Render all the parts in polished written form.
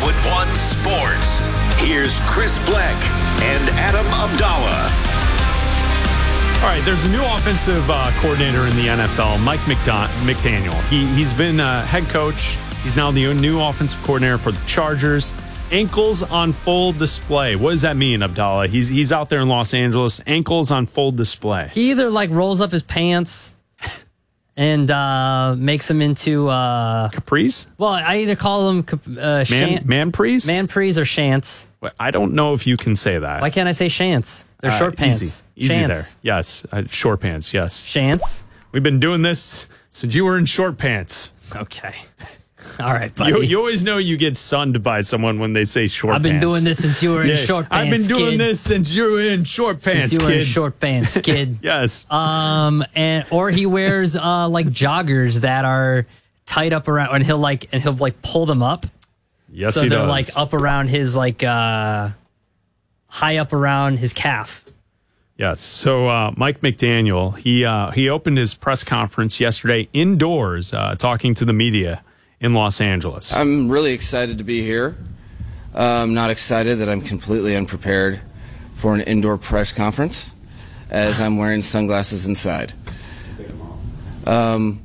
with One Sports. Here's Chris Black and Adam Abdallah. All right, there's a new offensive coordinator in the NFL, Mike McDaniel. He's been head coach. He's now the new offensive coordinator for the Chargers. Ankles on full display. What does that mean, Abdallah? He's out there in Los Angeles. Ankles on full display. He either rolls up his pants and makes them into capris. Well, I either call them manprees, manprees, or shants. I don't know if you can say that. Why can't I say shants? They're short pants. Easy shants. there. Yes, short pants. Yes, shants. We've been doing this since you were in short pants. Okay. All right, buddy. You always know you get sunned by someone when they say short pants. I've been doing this since you were in short pants, I've been doing kid. this since you were in short pants, since you were kid. in short pants, kid. Yes. Or he wears like joggers that are tight up around, and he'll pull them up. Yes, so he they're does. like up around his high up around his calf. Yes. So Mike McDaniel, he opened his press conference yesterday indoors, talking to the media in Los Angeles. I'm really excited to be here. I'm not excited that I'm completely unprepared for an indoor press conference, as I'm wearing sunglasses inside. They're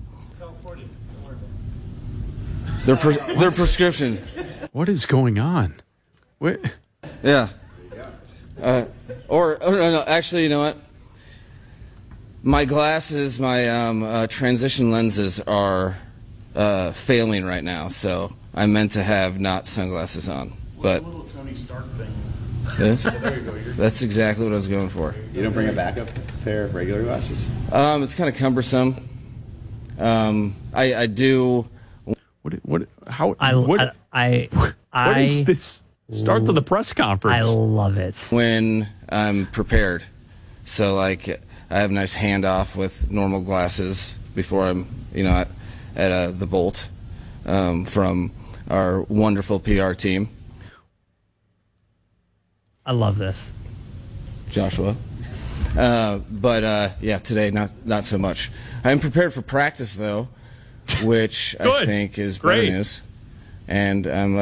prescription. What is going on? What? Yeah. No, actually, you know what? My glasses, my transition lenses are failing right now, so I meant to have not sunglasses on. But little Tony Stark thing. Yes? There you go. That's exactly what I was going for. You don't bring a backup pair of regular glasses? It's kind of cumbersome. I do. What is this start to the press conference? I love it when I'm prepared. So I have a nice handoff with normal glasses before I'm at the Bolt from our wonderful PR team. I love this, Joshua. Yeah, today not so much. I'm prepared for practice though, which I think is better news. And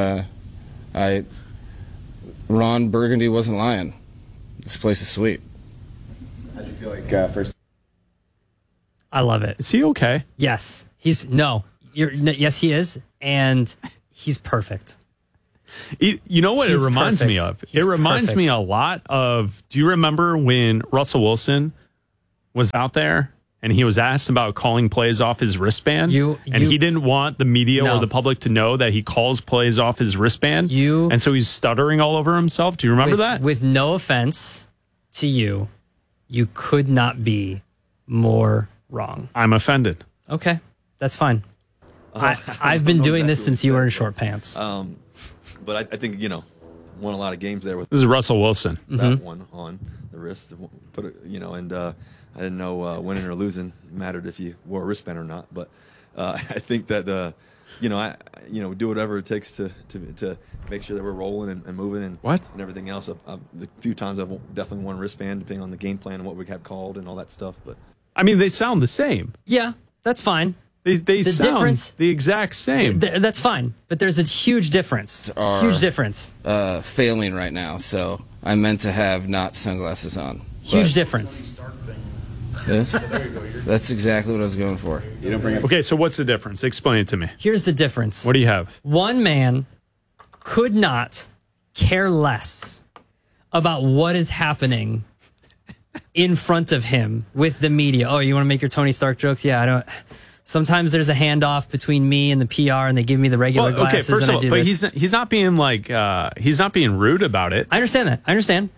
Ron Burgundy wasn't lying. This place is sweet. How do you feel like first? I love it. Is he okay? Yes, yes, he is, and he's perfect. You know what He's it reminds me perfect. of? He's It reminds perfect. me a lot of, do you remember when Russell Wilson was out there and he was asked about calling plays off his wristband? He didn't want the media or the public to know that he calls plays off his wristband. And so he's stuttering all over himself. Do you remember that? With no offense to you, you could not be more wrong. I'm offended. Okay, that's fine. I've been doing this since you were in short pants. But I think, won a lot of games there with This is Russell Wilson. that one on the wrist. And I didn't know winning or losing mattered if you wore a wristband or not. But I think that, do whatever it takes to make sure that we're rolling and moving and everything else. The few times I've definitely worn a wristband, depending on the game plan and what we have called and all that stuff. But I mean, they sound the same. Yeah, that's fine. They sound difference, the exact same. That's fine, but there's a huge difference. Huge difference. Failing right now, so I meant to have not sunglasses on. Huge difference. Yes? That's exactly what I was going for. You don't bring Okay, so what's the difference? Explain it to me. Here's the difference. What do you have? One man could not care less about what is happening in front of him with the media. Oh, you want to make your Tony Stark jokes? Yeah, I don't. Sometimes there's a handoff between me and the PR, and they give me the regular glasses. Okay, first of all, but this. he's not being he's not being rude about it. I understand that. I understand.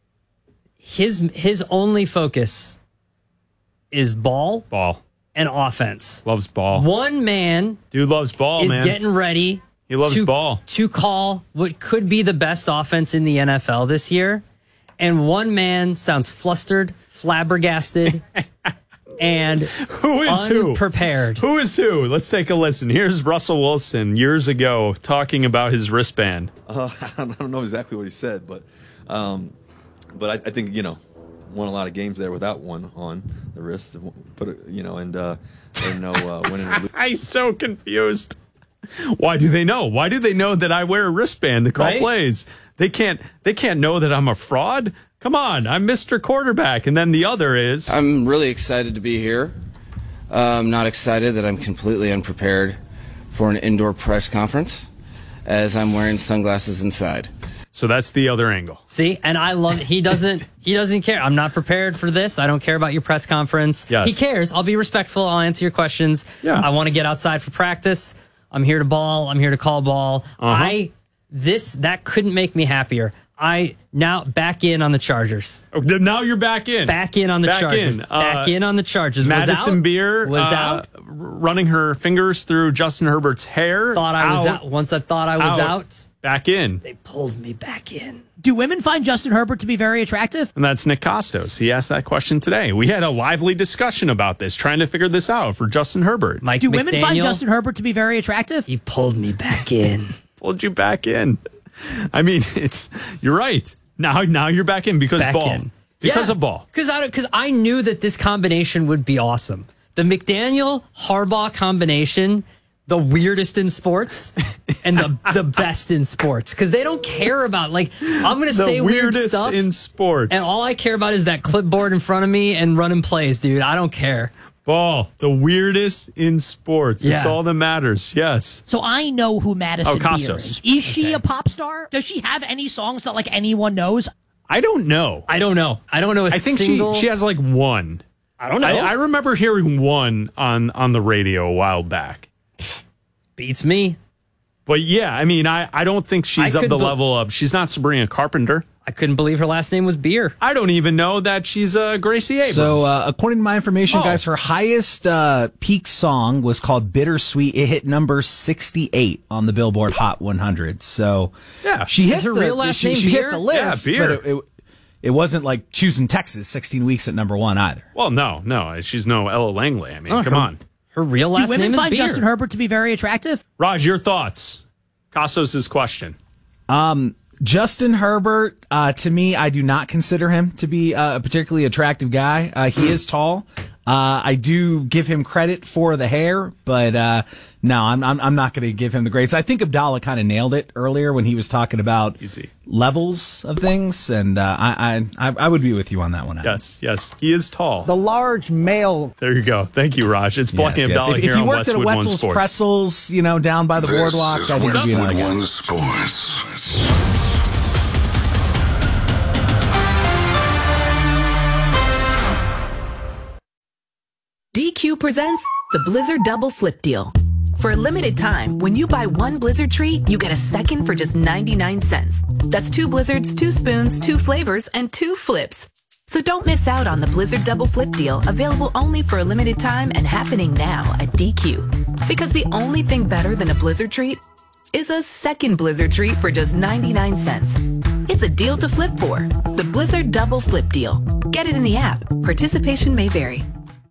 His only focus is ball, and offense. Loves ball. One man, dude, loves ball. Is man. getting ready. He loves ball to call what could be the best offense in the NFL this year, and one man sounds flustered, flabbergasted. And who is unprepared. Who is who? Let's take a listen. Here's Russell Wilson years ago talking about his wristband. I don't know exactly what he said, but I think won a lot of games there without one on the wrist. Winning or losing. I'm so confused. Why do they know? Why do they know that I wear a wristband to call Right? plays? They can't know that I'm a fraud. Come on, I'm Mr. Quarterback. And then the other is I'm really excited to be here. I'm not excited that I'm completely unprepared for an indoor press conference, as I'm wearing sunglasses inside. so that's the other angle. See, and I love it. He doesn't care. I'm not prepared for this. I don't care about your press conference. Yes. He cares. I'll be respectful. I'll answer your questions. Yeah. I want to get outside for practice. I'm here to ball. I'm here to call ball. That couldn't make me happier. I now back in on the Chargers. Oh, now you're back in. Back in on the Chargers. Back in on the Chargers. Madison Beer Was out. running her fingers through Justin Herbert's hair. Thought I was out. Once I thought I was out, Back in. they pulled me back in. Do women find Justin Herbert to be very attractive? And that's Nick Costos. He asked that question today. We had a lively discussion about this, trying to figure this out for Justin Herbert. Mike Do women find McDaniel, Justin Herbert to be very attractive? he pulled me back in. Pulled you back in. I mean, you're right. Now you're back in because Back ball. in. Because Yeah. of ball. Because I knew that this combination would be awesome. The McDaniel Harbaugh combination, the weirdest in sports and the best in sports. Because they don't care about, I'm going to say The weird weirdest stuff. in sports. And all I care about is that clipboard in front of me and running plays, dude. I don't care. Ball. The weirdest in sports. It's Yeah. all that matters. Yes. So I know who Madison Beer Costos. is. Is she a pop star? Does she have any songs that anyone knows? I don't know. I don't know. I don't know a I think single. she has one. I don't know. I remember hearing one on the radio a while back. Beats me. But yeah, I mean, I don't think she's I of could the be- level of, she's not Sabrina Carpenter. I couldn't believe her last name was Beer. I don't even know that she's Gracie Abrams. So, according to my information, Oh. guys, her highest peak song was called Bittersweet. It hit number 68 on the Billboard Hot 100. So, Yeah. she hit Is her real last name she Beer? hit the list. Yeah, Beer. But it wasn't like choosing Texas 16 weeks at number one either. Well, no, she's no Ella Langley. I mean, come on. Her real Do last women name is find Beer. Justin Herbert to be very attractive? Raj, your thoughts? Costos' question. Justin Herbert, to me, I do not consider him to be a particularly attractive guy. He is tall. I do give him credit for the hair, but no, I'm not going to give him the grades. I think Abdallah kind of nailed it earlier when he was talking about Easy. levels of things, and I would be with you on that one. Adam. Yes, he is tall. The large male. There you go. Thank you, Raj. It's Black Yes, and yes. Abdallah If here you on worked at a Westwood One Wetzel's Sports. Pretzels, down by the boardwalk, I think it'd be another guy. Sports. DQ presents the Blizzard Double Flip Deal. For a limited time, when you buy one Blizzard treat, you get a second for just 99 cents. That's 2 Blizzards, 2 spoons, 2 flavors, and 2 flips. So don't miss out on the Blizzard Double Flip Deal, available only for a limited time and happening now at DQ. Because the only thing better than a Blizzard treat is a second Blizzard treat for just 99 cents. It's a deal to flip for. The Blizzard Double Flip Deal. Get it in the app. Participation may vary.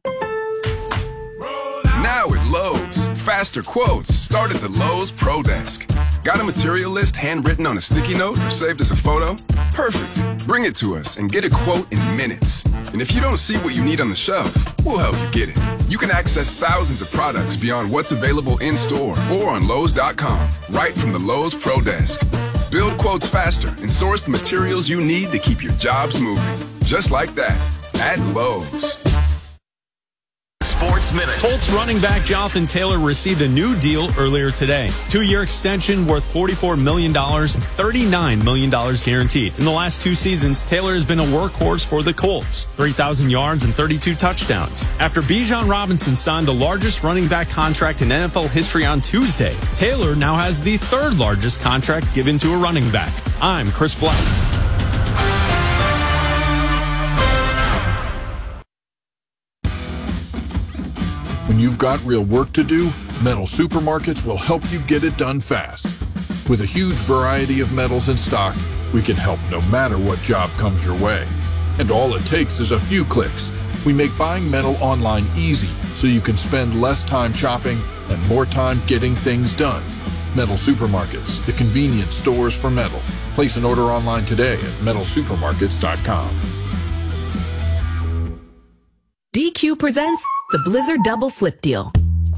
Now at Lowe's, faster quotes start at the Lowe's Pro Desk. Got a material list handwritten on a sticky note or saved as a photo? Perfect. Bring it to us and get a quote in minutes. And if you don't see what you need on the shelf, we'll help you get it. You can access thousands of products beyond what's available in store or on Lowe's.com, right from the Lowe's Pro Desk. Build quotes faster and source the materials you need to keep your jobs moving. Just like that, at Lowe's. Sports Minute. Colts running back Jonathan Taylor received a new deal earlier today. 2-year extension worth $44 million, $39 million guaranteed. In the last 2 seasons, Taylor has been a workhorse for the Colts. 3,000 yards and 32 touchdowns. After Bijan Robinson signed the largest running back contract in NFL history on Tuesday, Taylor now has the 3rd largest contract given to a running back. I'm Chris Black. When you've got real work to do, Metal Supermarkets will help you get it done fast. With a huge variety of metals in stock, we can help no matter what job comes your way. And all it takes is a few clicks. We make buying metal online easy so you can spend less time shopping and more time getting things done. Metal Supermarkets, the convenience stores for metal. Place an order online today at metalsupermarkets.com. DQ presents the Blizzard Double Flip Deal.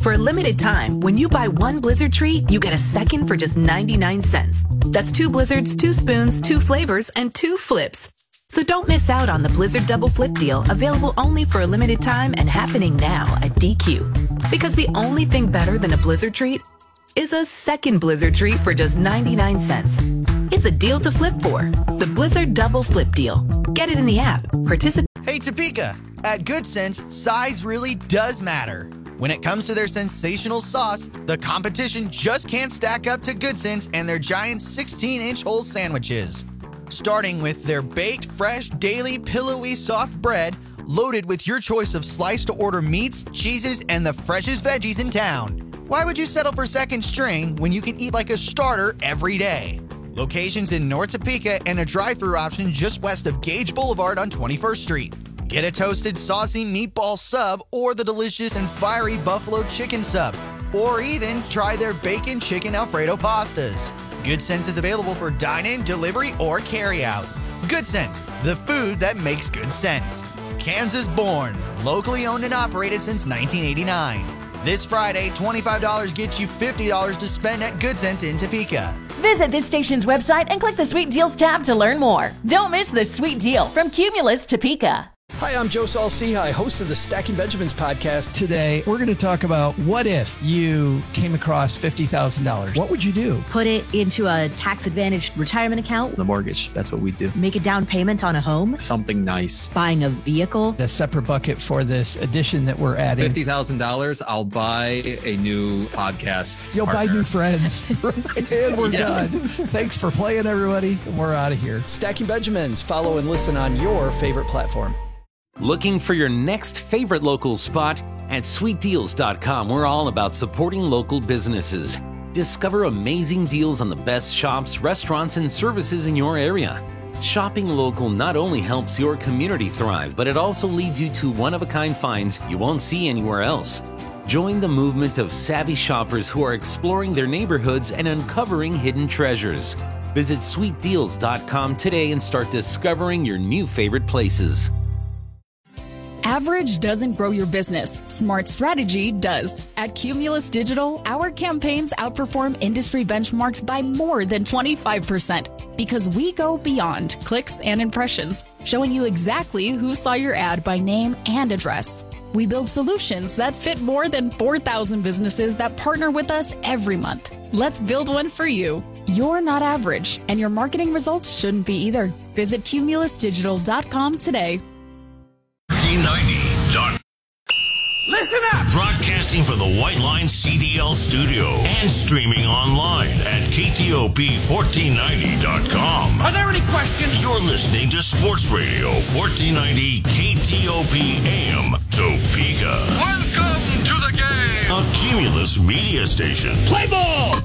For a limited time, when you buy one Blizzard treat, you get a second for just 99 cents. That's 2 Blizzards, 2 spoons, 2 flavors, and 2 flips. So don't miss out on the Blizzard Double Flip deal, available only for a limited time and happening now at DQ. Because the only thing better than a Blizzard treat is a second Blizzard treat for just 99 cents. It's a deal to flip for. The Blizzard Double Flip deal. Get it in the app. Participate. Hey Topeka, at Good Sense, size really does matter. When it comes to their sensational sauce, the competition just can't stack up to Good Sense and their giant 16-inch whole sandwiches. Starting with their baked, fresh, daily, pillowy, soft bread, loaded with your choice of sliced-to-order meats, cheeses, and the freshest veggies in town. Why would you settle for second string when you can eat like a starter every day? Locations in North Topeka and a drive-thru option just west of Gage Boulevard on 21st Street. Get a toasted, saucy meatball sub or the delicious and fiery buffalo chicken sub. Or even try their bacon chicken Alfredo pastas. Good Sense is available for dine-in, delivery, or carry-out. Good Sense, the food that makes good sense. Kansas born, locally owned and operated since 1989. This Friday, $25 gets you $50 to spend at Good Sense in Topeka. Visit this station's website and click the Sweet Deals tab to learn more. Don't miss the sweet deal from Cumulus Topeka. Hi, I'm Joe Saul-Sehy, host of the Stacking Benjamins podcast. Today, we're going to talk about what if you came across $50,000? What would you do? Put it into a tax-advantaged retirement account. The mortgage, that's what we do. Make a down payment on a home. Something nice. Buying a vehicle. A separate bucket for this addition that we're adding. $50,000, I'll buy a new podcast. You'll partner. buy new friends. And we're done. Thanks for playing, everybody. We're out of here. Stacking Benjamins. Follow and listen on your favorite platform. Looking for your next favorite local spot? At sweetdeals.com, we're all about supporting local businesses. Discover amazing deals on the best shops, restaurants, and services in your area. Shopping local not only helps your community thrive, but it also leads you to one-of-a-kind finds you won't see anywhere else. Join the movement of savvy shoppers who are exploring their neighborhoods and uncovering hidden treasures. Visit sweetdeals.com today and start discovering your new favorite places. Average doesn't grow your business. Smart strategy does. At Cumulus Digital, our campaigns outperform industry benchmarks by more than 25% because we go beyond clicks and impressions, showing you exactly who saw your ad by name and address. We build solutions that fit more than 4,000 businesses that partner with us every month. Let's build one for you. You're not average, and your marketing results shouldn't be either. Visit cumulusdigital.com today. 1490. Listen up! Broadcasting from the White Line CDL studio and streaming online at KTOP1490.com. Are there any questions? You're listening to Sports Radio 1490 KTOP AM Topeka. Welcome to the game! A Cumulus media station. Play ball!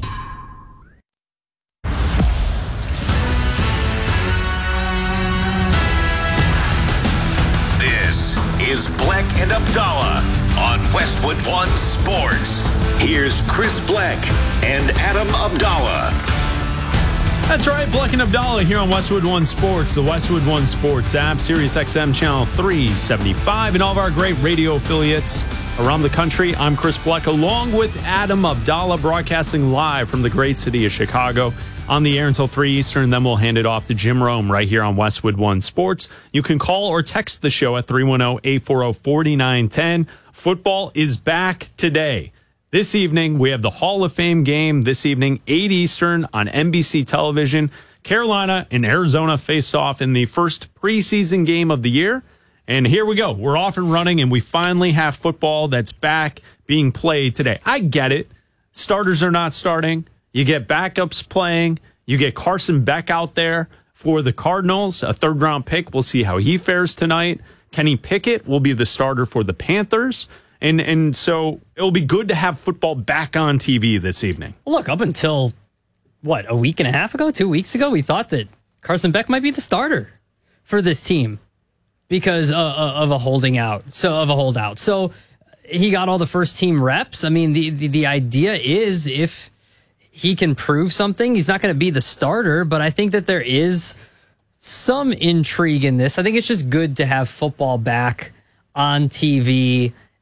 This is Black and Abdallah on Westwood One Sports. Here's Chris Black and Adam Abdallah. That's right, Black and Abdallah here on Westwood One Sports, the Westwood One Sports app, Sirius XM Channel 375, and all of our great radio affiliates around the country. I'm Chris Black, along with Adam Abdallah, broadcasting live from the great city of Chicago. On the air until 3 Eastern, then we'll hand it off to Jim Rome right here on Westwood One Sports. You can call or text the show at 310-840-4910. Football is back today. This evening, we have the Hall of Fame game this evening, 8 Eastern on NBC television. Carolina and Arizona face off in the first preseason game of the year. And here we go. We're off and running, and we finally have football that's back being played today. I get it. Starters are not starting. You get backups playing. You get Carson Beck out there for the Cardinals, a third-round pick. We'll see how he fares tonight. Kenny Pickett will be the starter for the Panthers. And so it'll be good to have football back on TV this evening. Look, up until, a week and a half ago, 2 weeks ago, we thought that Carson Beck might be the starter for this team because of a holdout. So he got all the first-team reps. I mean, the idea is if he can prove something, he's not going to be the starter, but I think that there is some intrigue in this. I think it's just good to have football back on TV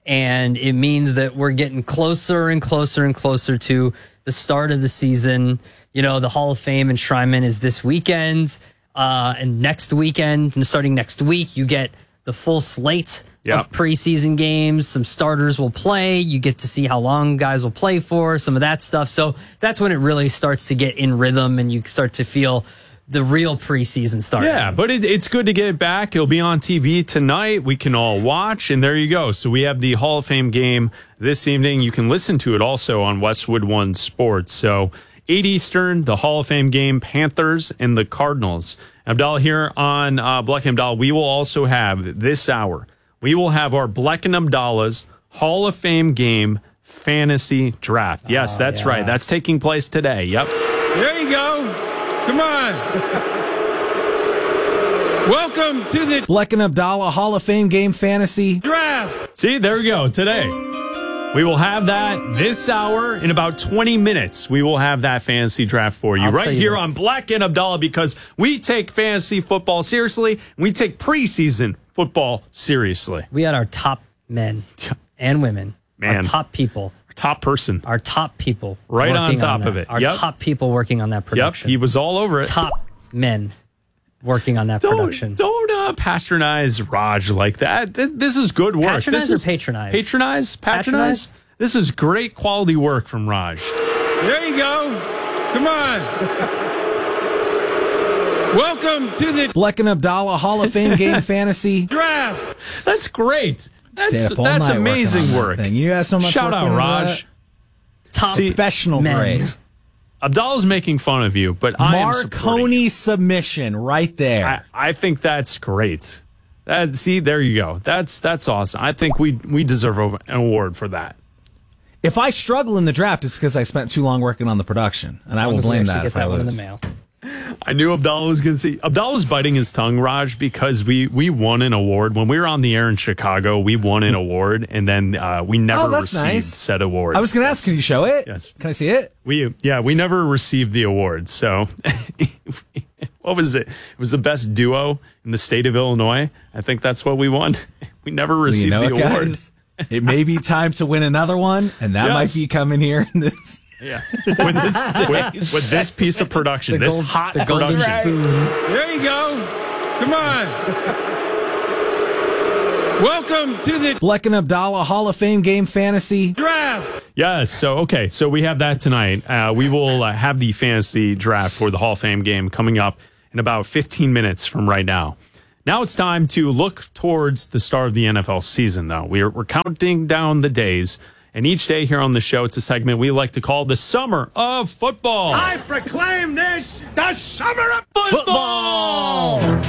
And it means that we're getting closer and closer and closer to the start of the season. You know, the Hall of Fame enshrinement is this weekend and next weekend. And starting next week, you get the full slate of preseason games. Some starters will play. You get to see how long guys will play for, some of that stuff. So that's when it really starts to get in rhythm and you start to feel the real preseason start. Yeah, but it's good to get it back. It'll be on TV tonight. We can all watch, and there you go. So we have the Hall of Fame game this evening. You can listen to it also on Westwood One Sports. So 8 Eastern, the Hall of Fame game, Panthers and the Cardinals. Abdallah here on Bleck and Abdallah. We will also have this hour, we will have our Bleck and Abdallah's Hall of Fame game fantasy draft. Yes, that's right. That's taking place today. Yep. There you go. Come on. Welcome to the Bleck and Abdallah Hall of Fame game fantasy draft. See, there we go. Today, we will have that this hour in about 20 minutes. We will have that fantasy draft for you right here on Bleck and Abdallah, because we take fantasy football seriously. We take preseason football seriously. We had our top men and women, our top people. Top person. Our top people. Right on top of it. Our top people working on that production. Yep, he was all over it. Top men working on that production. Don't patronize Raj like that. This is good work. Patronize or patronize? Patronize? This is great quality work from Raj. There you go. Come on. Welcome to the Bleck and Abdallah Hall of Fame game fantasy draft. That's great. That's amazing work. You have so much. Shout out, Raj. Top professional men. grade. Abdallah's making fun of you, but I am supporting Marconi submission right there. I think that's great. See, there you go. That's awesome. I think we deserve an award for that. If I struggle in the draft, it's because I spent too long working on the production, and I will blame that if I lose. In the mail. I knew Abdallah was going to see. Abdallah was biting his tongue, Raj, because we won an award. When we were on the air in Chicago, we won an award, and then we never received said award. I was going to ask, can you show it? Yes. Can I see it? We never received the award. So what was it? It was the best duo in the state of Illinois. I think that's what we won. We never received the award. Guys, it may be time to win another one, and that might be coming here in this. Yeah, with this piece of production, this hot production. Spoon. There you go. Come on. Welcome to the Bleck and Abdallah Hall of Fame game fantasy draft. Yes. So we have that tonight. We will have the fantasy draft for the Hall of Fame game coming up in about 15 minutes from right now. Now it's time to look towards the start of the NFL season, though. We're counting down the days. And each day here on the show, it's a segment we like to call the Summer of Football. I proclaim this the Summer of Football! What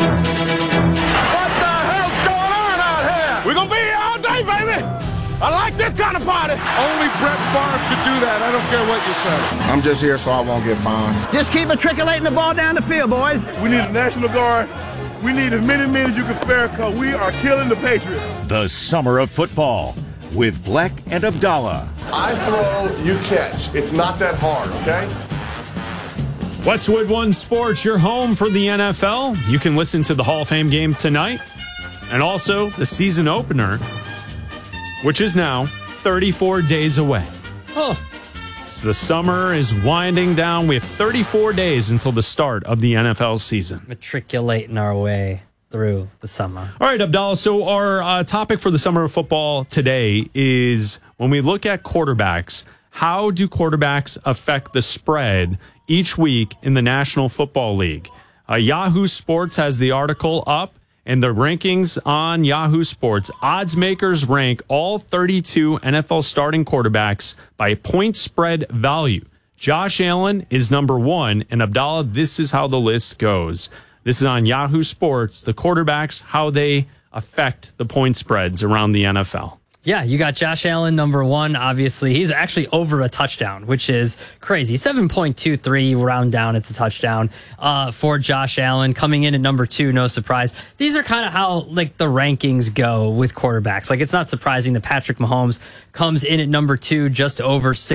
the hell's going on out here? We're going to be here all day, baby. I like this kind of party. Only Brett Favre could do that. I don't care what you say. I'm just here so I won't get fined. Just keep matriculating the ball down the field, boys. We need a National Guard. We need as many men as you can spare because we are killing the Patriots. The Summer of Football with Bleck and Abdallah. I throw, you catch. It's not that hard, okay? Westwood One Sports, your home for the NFL. You can listen to the Hall of Fame game tonight and also the season opener, which is now 34 days away. Oh. So the summer is winding down. We have 34 days until the start of the NFL season. Matriculating our way through the summer. All right, Abdallah. So our topic for the Summer of Football today is when we look at quarterbacks, how do quarterbacks affect the spread each week in the National Football League? Yahoo Sports has the article up, and the rankings on Yahoo Sports. Odds makers rank all 32 NFL starting quarterbacks by point spread value. Josh Allen is number one, and Abdallah, this is how the list goes. This is on Yahoo Sports, the quarterbacks, how they affect the point spreads around the NFL. Yeah, you got Josh Allen, number one. Obviously, he's actually over a touchdown, which is crazy. 7.23, round down, it's a touchdown for Josh Allen. Coming in at number two, no surprise. These are kind of how like the rankings go with quarterbacks. Like, it's not surprising that Patrick Mahomes comes in at number two, just over 6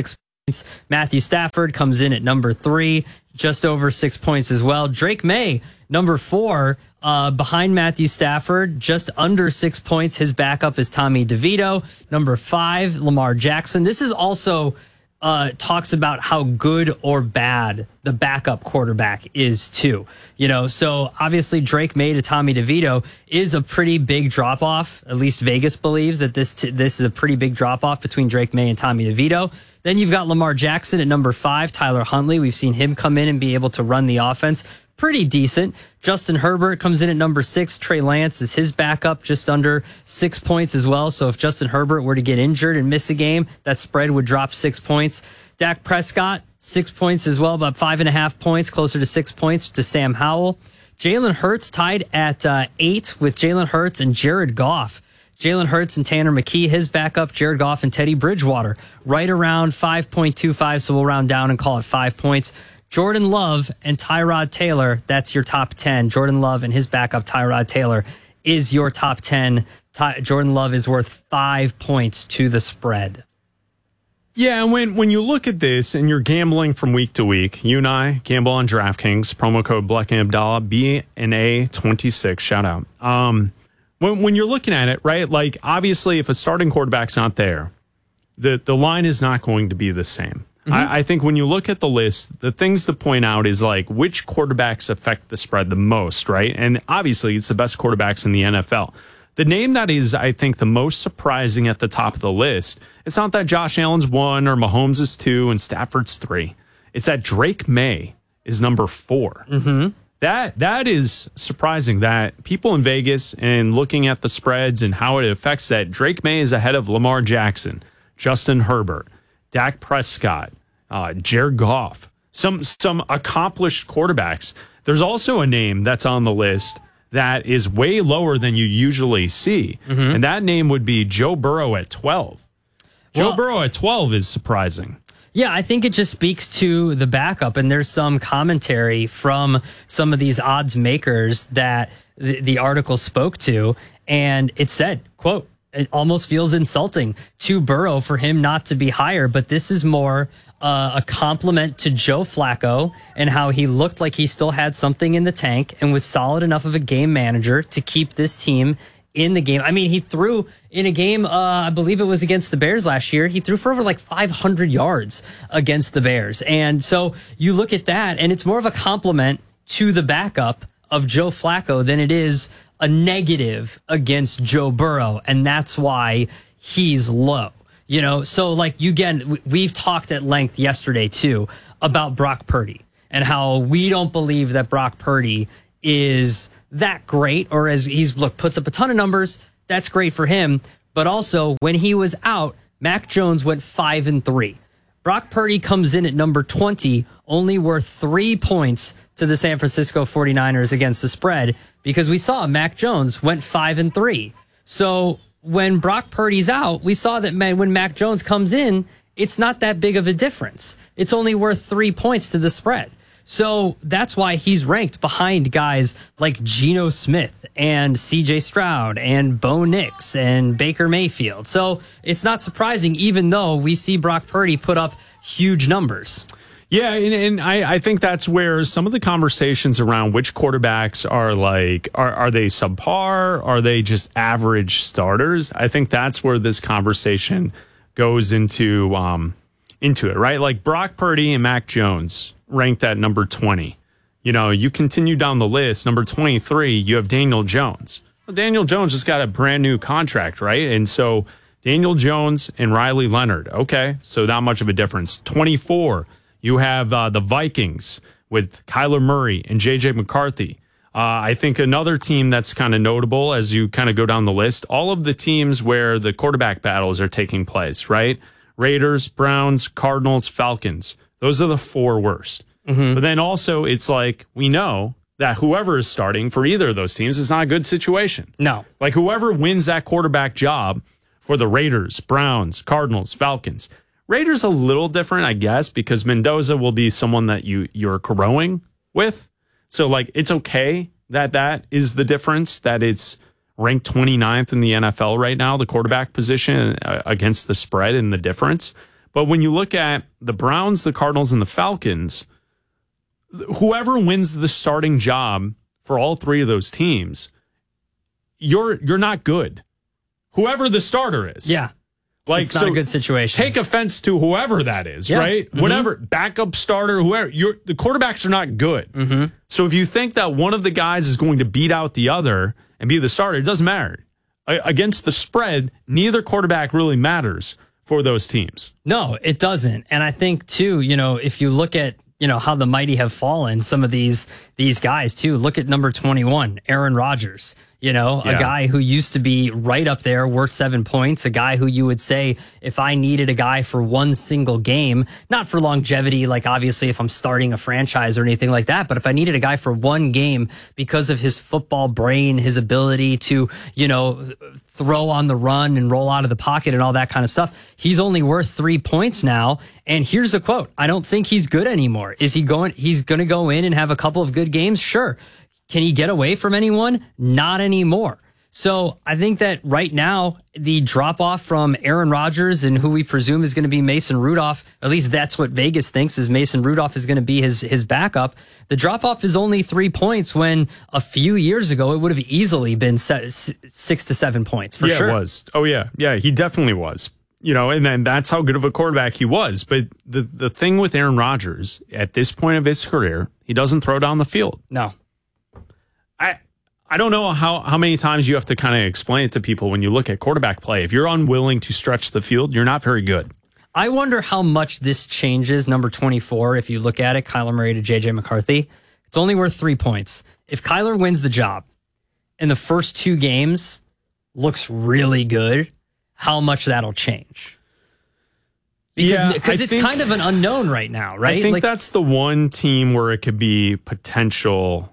Matthew Stafford comes in at number 3, just over 6 points as well. Drake May, number 4, behind Matthew Stafford, just under 6 points. His backup is Tommy DeVito. Number 5, Lamar Jackson. This is also talks about how good or bad the backup quarterback is too. So obviously Drake May to Tommy DeVito is a pretty big drop off. At least Vegas believes that this is a pretty big drop off between Drake May and Tommy DeVito. Then you've got Lamar Jackson at number 5, Tyler Huntley. We've seen him come in and be able to run the offense pretty decent. Justin Herbert comes in at number 6. Trey Lance is his backup, just under 6 points as well. So if Justin Herbert were to get injured and miss a game, that spread would drop 6 points. Dak Prescott, 6 points as well, about 5.5 points, closer to 6 points to Sam Howell. Jalen Hurts tied at 8 with Jalen Hurts and Jared Goff. Jalen Hurts and Tanner McKee, his backup, Jared Goff and Teddy Bridgewater, right around 5.25, so we'll round down and call it 5 points. Jordan Love and Tyrod Taylor, that's your top 10. Jordan Love and his backup, Tyrod Taylor, is your top 10. Jordan Love is worth 5 points to the spread. Yeah, and when you look at this and you're gambling from week to week, you and I gamble on DraftKings, promo code Black and Abdallah, BNA26, shout out. When you're looking at it, right, like obviously if a starting quarterback's not there, the line is not going to be the same. Mm-hmm. I think when you look at the list, the things to point out is like which quarterbacks affect the spread the most, right? And obviously it's the best quarterbacks in the NFL. The name that is, I think, the most surprising at the top of the list, it's not that Josh Allen's 1 or Mahomes is 2 and Stafford's 3. It's that Drake May is number 4. Mm-hmm. That is surprising that people in Vegas and looking at the spreads and how it affects that, Drake May is ahead of Lamar Jackson, Justin Herbert, Dak Prescott, Jared Goff, some accomplished quarterbacks. There's also a name that's on the list that is way lower than you usually see, and that name would be Joe Burrow at 12. Joe Burrow at 12 is surprising. Yeah, I think it just speaks to the backup, and there's some commentary from some of these odds makers that the article spoke to, and it said, quote, it almost feels insulting to Burrow for him not to be higher, but this is more a compliment to Joe Flacco and how he looked like he still had something in the tank and was solid enough of a game manager to keep this team in the game. I mean, he threw in a game, I believe it was against the Bears last year. He threw for over like 500 yards against the Bears. And so you look at that, and it's more of a compliment to the backup of Joe Flacco than it is a negative against Joe Burrow. And that's why he's low. So like we've talked at length yesterday too about Brock Purdy and how we don't believe that Brock Purdy is that great, or as puts up a ton of numbers. That's great for him. But also when he was out, Mac Jones went 5-3. Brock Purdy comes in at number 20, only worth 3 points to the San Francisco 49ers against the spread, because we saw Mac Jones went 5-3. So when Brock Purdy's out, we saw that when Mac Jones comes in, it's not that big of a difference. It's only worth 3 points to the spread. So that's why he's ranked behind guys like Geno Smith and CJ Stroud and Bo Nix and Baker Mayfield. So it's not surprising, even though we see Brock Purdy put up huge numbers. Yeah, and I think that's where some of the conversations around which quarterbacks are like, are they subpar? Are they just average starters? I think that's where this conversation goes into it, right? Like Brock Purdy and Mac Jones ranked at number 20. You continue down the list, number 23, you have Daniel Jones. Well, Daniel Jones just got a brand new contract, right? And so Daniel Jones and Riley Leonard, okay, so not much of a difference. 24, you have the Vikings with Kyler Murray and J.J. McCarthy. I think another team that's kind of notable as you kind of go down the list, all of the teams where the quarterback battles are taking place, right? Raiders, Browns, Cardinals, Falcons. Those are the 4 worst. Mm-hmm. But then also it's like we know that whoever is starting for either of those teams is not a good situation. No. Like whoever wins that quarterback job for the Raiders, Browns, Cardinals, Falcons. Raiders a little different, I guess, because Mendoza will be someone that you're growing with. So, like, it's okay that is the difference, that it's ranked 29th in the NFL right now, the quarterback position against the spread and the difference. But when you look at the Browns, the Cardinals, and the Falcons, whoever wins the starting job for all three of those teams, you're not good. Whoever the starter is. Yeah. Like, it's not a good situation. Take offense to whoever that is, right? Mm-hmm. Whatever, backup starter, whoever. The quarterbacks are not good. Mm-hmm. So if you think that one of the guys is going to beat out the other and be the starter, it doesn't matter. Against the spread, neither quarterback really matters for those teams. No, it doesn't. And I think, too, if you look at, how the mighty have fallen, some of these guys, too. Look at number 21, Aaron Rodgers. A guy who used to be right up there, worth 7 points, a guy who you would say, if I needed a guy for one single game, not for longevity, like obviously if I'm starting a franchise or anything like that, but if I needed a guy for one game because of his football brain, his ability to, throw on the run and roll out of the pocket and all that kind of stuff, he's only worth 3 points now. And here's a quote. I don't think he's good anymore. He's going to go in and have a couple of good games? Sure. Can he get away from anyone? Not anymore. So I think that right now, the drop-off from Aaron Rodgers and who we presume is going to be Mason Rudolph, at least that's what Vegas thinks, is Mason Rudolph is going to be his backup. The drop-off is only 3 points when a few years ago it would have easily been 6 to 7 points for sure. Yeah, it was. Oh, yeah. Yeah, he definitely was. And then that's how good of a quarterback he was. But the thing with Aaron Rodgers, at this point of his career, he doesn't throw down the field. No. I don't know how many times you have to kind of explain it to people when you look at quarterback play. If you're unwilling to stretch the field, you're not very good. I wonder how much this changes number 24. If you look at it, Kyler Murray to JJ McCarthy, it's only worth 3 points. If Kyler wins the job and the first 2 games looks really good, how much that'll change? Because it's kind of an unknown right now, right? I think that's the one team where it could be potential.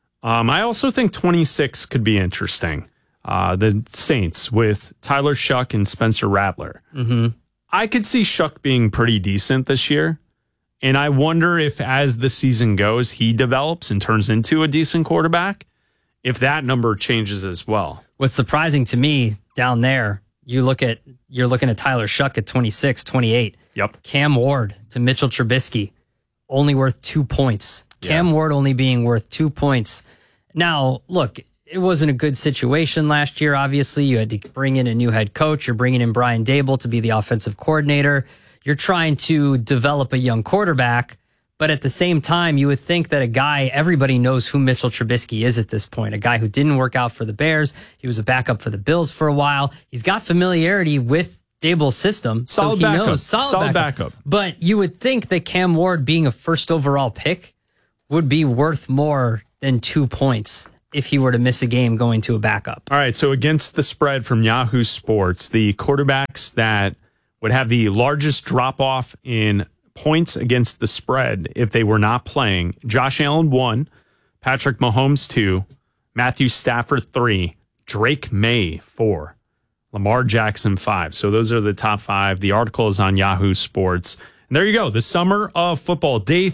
I also think 26 could be interesting. The Saints with Tyler Shuck and Spencer Rattler. Mm-hmm. I could see Shuck being pretty decent this year. And I wonder if as the season goes, he develops and turns into a decent quarterback, if that number changes as well. What's surprising to me down there, you're looking at Tyler Shuck at 26, 28. Yep. Cam Ward to Mitchell Trubisky, only worth 2 points. Cam Ward only being worth 2 points. Now, look, it wasn't a good situation last year. Obviously, you had to bring in a new head coach. You're bringing in Brian Dable to be the offensive coordinator. You're trying to develop a young quarterback. But at the same time, you would think that a guy, everybody knows who Mitchell Trubisky is at this point, a guy who didn't work out for the Bears. He was a backup for the Bills for a while. He's got familiarity with Dable's system. Solid so he backup. knows. Solid backup. But you would think that Cam Ward being a first overall pick would be worth more than 2 points if he were to miss a game going to a backup. All right, so against the spread from Yahoo Sports, the quarterbacks that would have the largest drop-off in points against the spread if they were not playing, Josh Allen 1, Patrick Mahomes 2, Matthew Stafford 3, Drake May 4, Lamar Jackson 5. So those are the top 5. The article is on Yahoo Sports. And there you go. The summer of football. Day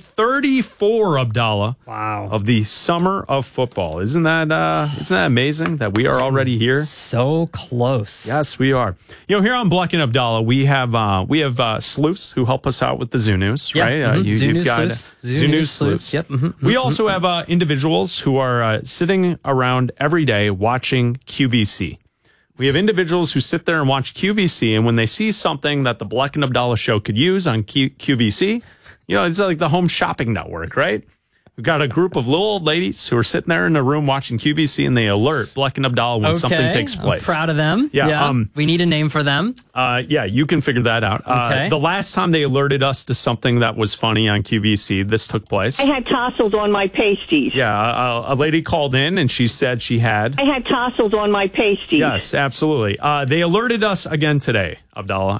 34, Abdallah. Wow. Of the summer of football. Isn't that amazing that we are already here? So close. Yes, we are. Here on Bleck and Abdallah, we have sleuths who help us out with the Zoo News, right? Mm-hmm. You've got Zoo News sleuths. Yep. Mm-hmm. We also have individuals who are sitting around every day watching QVC. We have individuals who sit there and watch QVC, and when they see something that the Bleck and Abdallah show could use on QVC, it's like the home shopping network, right? We've got a group of little old ladies who are sitting there in a room watching QVC, and they alert Bleck and Abdallah when something takes place. I'm proud of them. Yeah. We need a name for them. You can figure that out. Okay. The last time they alerted us to something that was funny on QVC, this took place. I had tassels on my pasties. Yeah, a lady called in, and she said she had. I had tassels on my pasties. Yes, absolutely. They alerted us again today, Abdallah,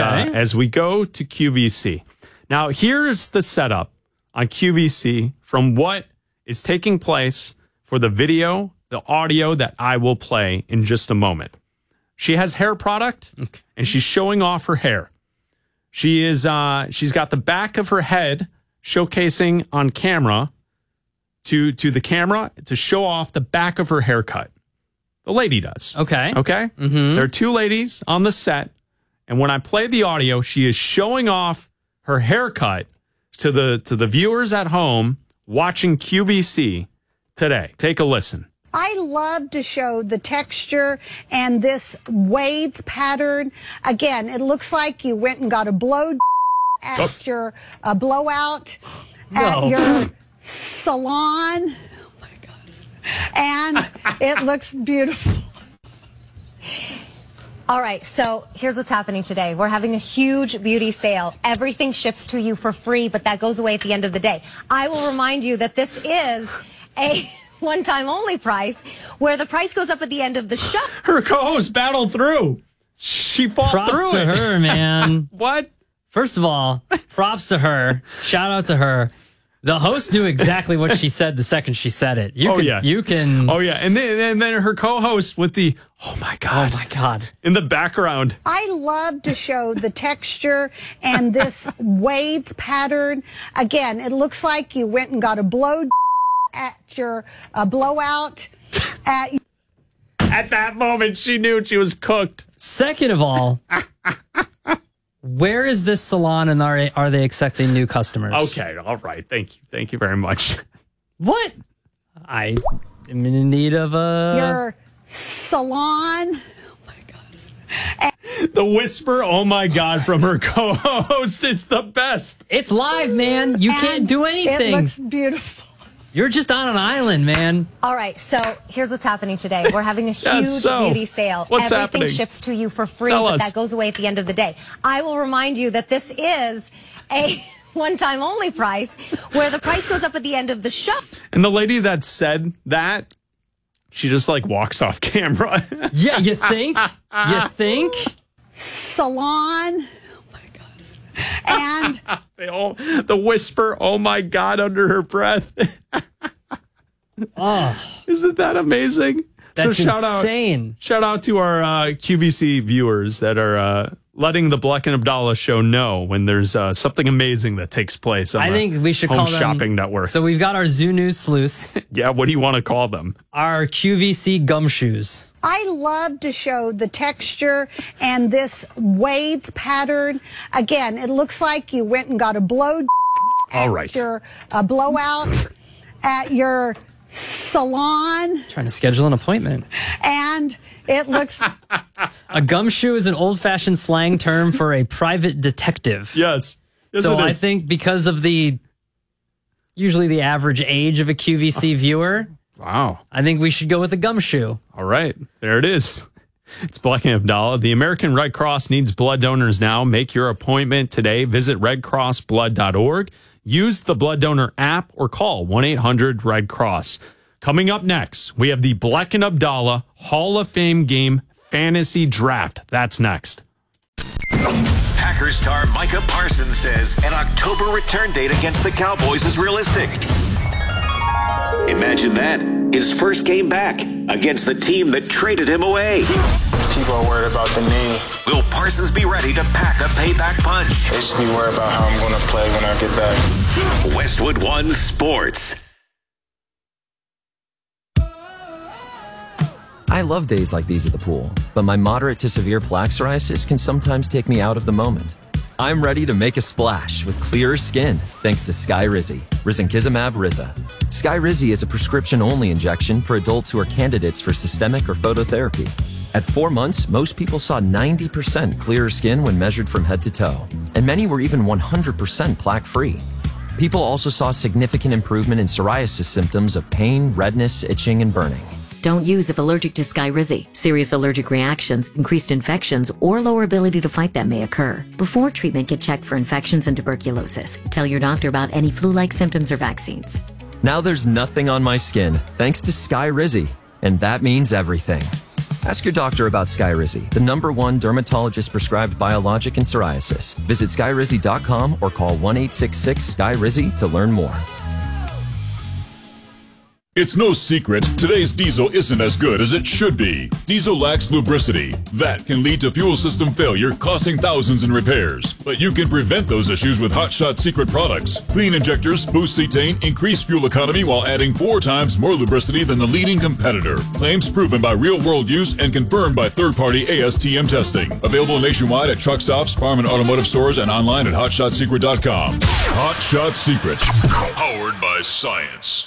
as we go to QVC. Now, here's the setup on QVC from what is taking place for the video, the audio that I will play in just a moment. She has hair product, and she's showing off her hair. She's got the back of her head showcasing on camera to the camera to show off the back of her haircut. The lady does. Okay. Okay? Mm-hmm. There are two ladies on the set, And when I play the audio, she is showing off her haircut to the viewers at home watching QVC today. Take a listen. I love to show the texture and this wave pattern. Again, it looks like you went and got a blow at your blowout at your salon. Oh my God. And it looks beautiful. All right, so here's what's happening today. We're having a huge beauty sale. Everything ships to you for free, but that goes away at the end of the day. I will remind you that this is a one-time only price, where the price goes up at the end of the show. Her co-host battled through. She fought Props through to it. her, man. What? First of all, props to her. Shout out to her. The host knew exactly what she said the second she said it. You can. Oh, yeah. And then her co-host with the, oh, my God. Oh, my God. In the background. I love to show the texture and this wave pattern. Again, it looks like you went and got a blow at your blowout at that moment, she knew she was cooked. Second of all, where is this salon and are they accepting new customers? Okay, all right. Thank you very much. What? I am in need of your salon. The whisper, oh my God, from her co-host is the best. It's live, man. You can't do anything. It looks beautiful. You're just on an island, man. All right, so here's what's happening today. We're having a huge beauty sale. What's Everything happening? ships to you for free, Tell but us. that goes away at the end of the day. I will remind you that this is a one-time only price, where the price goes up at the end of the show. And the lady that said that, she just like walks off camera. Yeah, you think? You think? Salon. And the whisper, oh my God, under her breath. Oh, isn't that amazing? That's insane. Shout out to our QVC viewers that are letting the Bleck and Abdallah show know when there's something amazing that takes place on I think we should Home call them Shopping Network. So we've got our Zoo News sleuths. Yeah, what do you want to call them? Our QVC gumshoes. I love to show the texture and this wave pattern. Again, it looks like you went and got a blow at your blowout at your salon. Trying to schedule an appointment. And it looks... A gumshoe is an old-fashioned slang term for a private detective. Yes. So I think because of usually the average age of a QVC viewer... Wow. I think we should go with a gumshoe. All right. There it is. It's Bleck and Abdallah. The American Red Cross needs blood donors now. Make your appointment today. Visit redcrossblood.org. Use the blood donor app or call 1-800-RED-CROSS. Coming up next, we have the Bleck and Abdallah Hall of Fame game fantasy draft. That's next. Packers star Micah Parsons says an October return date against the Cowboys is realistic. Imagine that. His first game back against the team that traded him away. People are worried about the knee. Will Parsons be ready to pack a payback punch? They should be worried about how I'm going to play when I get back. Westwood One Sports. I love days like these at the pool, but my moderate to severe plaque psoriasis can sometimes take me out of the moment. I'm ready to make a splash with clearer skin thanks to Skyrizi, Risankizumab Riza. Skyrizi is a prescription-only injection for adults who are candidates for systemic or phototherapy. At 4 months, most people saw 90% clearer skin when measured from head to toe, and many were even 100% plaque-free. People also saw significant improvement in psoriasis symptoms of pain, redness, itching, and burning. Don't use if allergic to Skyrizi. Serious allergic reactions, increased infections, or lower ability to fight them may occur. Before treatment, get checked for infections and tuberculosis. Tell your doctor about any flu-like symptoms or vaccines. Now there's nothing on my skin thanks to Skyrizi, and that means everything. Ask your doctor about Skyrizi, the #1 dermatologist-prescribed biologic in psoriasis. Visit Skyrizi.com or call 1-866-SKYRIZI to learn more. It's no secret, today's diesel isn't as good as it should be. Diesel lacks lubricity. That can lead to fuel system failure, costing thousands in repairs. But you can prevent those issues with Hot Shot Secret products. Clean injectors, boost cetane, increase fuel economy while adding 4 times more lubricity than the leading competitor. Claims proven by real-world use and confirmed by third-party ASTM testing. Available nationwide at truck stops, farm and automotive stores, and online at HotShotSecret.com. Hot Shot Secret. Powered by science.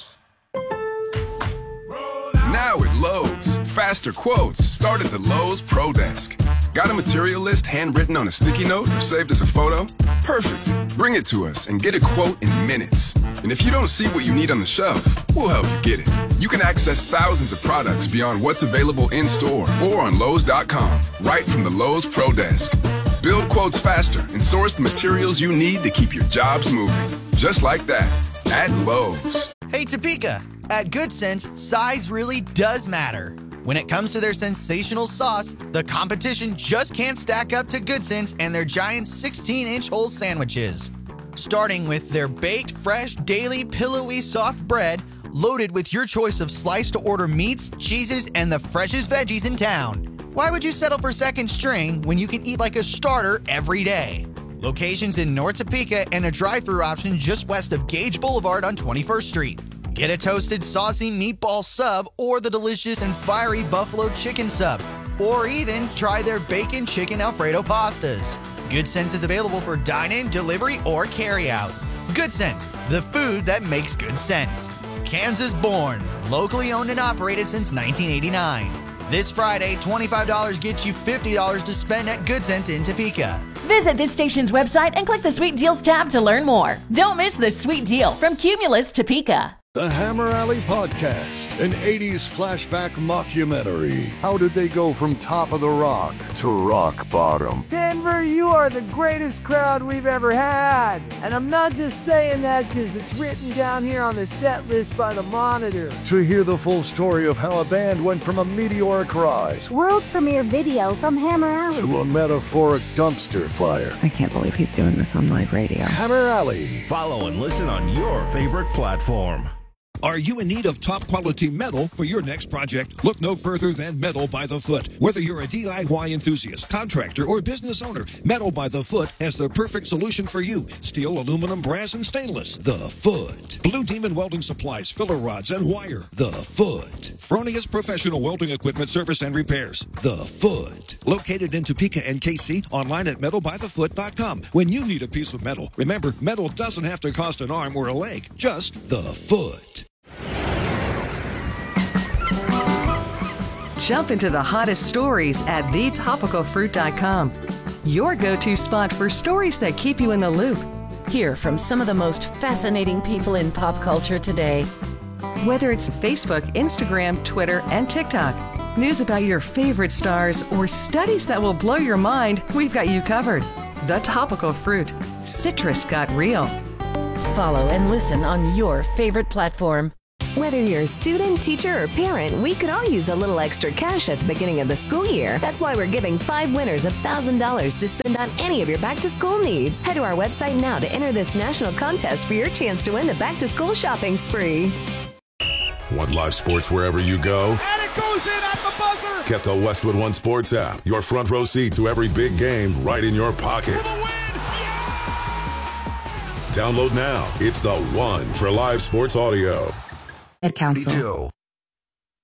Now at Lowe's, faster quotes start at the Lowe's Pro Desk. Got a material list handwritten on a sticky note or saved as a photo? Perfect. Bring it to us and get a quote in minutes. And if you don't see what you need on the shelf, we'll help you get it. You can access thousands of products beyond what's available in-store or on Lowe's.com, right from the Lowe's Pro Desk. Build quotes faster and source the materials you need to keep your jobs moving. Just like that, at Lowe's. Hey Topeka, at Good Sense, size really does matter. When it comes to their sensational sauce, the competition just can't stack up to Good Sense and their giant 16-inch whole sandwiches. Starting with their baked, fresh, daily, pillowy, soft bread, loaded with your choice of sliced-to-order meats, cheeses, and the freshest veggies in town. Why would you settle for second string when you can eat like a starter every day? Locations in North Topeka and a drive-thru option just west of Gage Boulevard on 21st Street. Get a toasted, saucy meatball sub or the delicious and fiery buffalo chicken sub. Or even try their bacon chicken Alfredo pastas. Good Sense is available for dine-in, delivery, or carry-out. Good Sense, the food that makes good sense. Kansas born, locally owned and operated since 1989. This Friday, $25 gets you $50 to spend at Good Sense in Topeka. Visit this station's website and click the Sweet Deals tab to learn more. Don't miss the Sweet Deal from Cumulus Topeka. The Hammer Alley Podcast, an 80s flashback mockumentary. How did they go from top of the rock to rock bottom? Denver, you are the greatest crowd we've ever had. And I'm not just saying that because it's written down here on the set list by the Monitor. To hear the full story of how a band went from a meteoric rise, world premiere video from Hammer Alley, to a metaphoric dumpster fire. I can't believe he's doing this on live radio. Hammer Alley. Follow and listen on your favorite platform. Are you in need of top quality metal for your next project? Look no further than Metal by the Foot. Whether you're a DIY enthusiast, contractor, or business owner, Metal by the Foot has the perfect solution for you. Steel, aluminum, brass, and stainless. The Foot. Blue Demon Welding Supplies, filler rods, and wire. The Foot. Fronius Professional Welding Equipment Service and Repairs. The Foot. Located in Topeka and KC, online at metalbythefoot.com. When you need a piece of metal, remember, metal doesn't have to cost an arm or a leg. Just the Foot. Jump into the hottest stories at thetopicalfruit.com. Your go-to spot for stories that keep you in the loop. Hear from some of the most fascinating people in pop culture today. Whether it's Facebook, Instagram, Twitter, and TikTok, news about your favorite stars, or studies that will blow your mind, we've got you covered. The Topical Fruit. Citrus got real. Follow and listen on your favorite platform. Whether you're a student, teacher, or parent, we could all use a little extra cash at the beginning of the school year. That's why we're giving 5 winners $1,000 to spend on any of your back-to-school needs. Head to our website now to enter this national contest for your chance to win the back-to-school shopping spree. Want live sports wherever you go? And it goes in at the buzzer! Get the Westwood One Sports app. Your front row seat to every big game right in your pocket. Download now. It's the one for live sports audio. At Council.